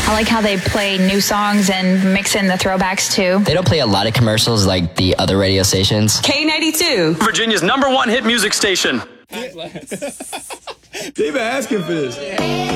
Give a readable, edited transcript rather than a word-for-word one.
I like how they play new songs and mix in the throwbacks too. They don't play a lot of commercials like the other radio stations. K92, Virginia's #1 hit music station. They've been asking for this.